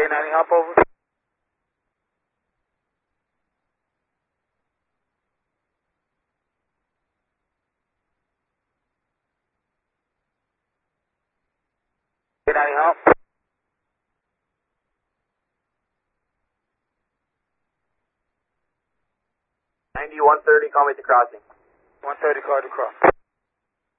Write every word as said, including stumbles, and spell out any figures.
ninety hop over. K ninety hop. ninety one thirty, call me at the crossing. one thirty, call at the crossing.